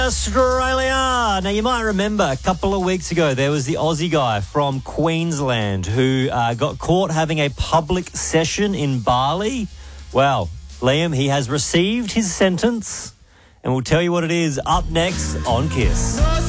Australia. Now, you might remember a couple of weeks ago, there was the Aussie guy from Queensland who got caught having a public session in Bali. Well, Liam, he has received his sentence, and we'll tell you what it is up next on KISS.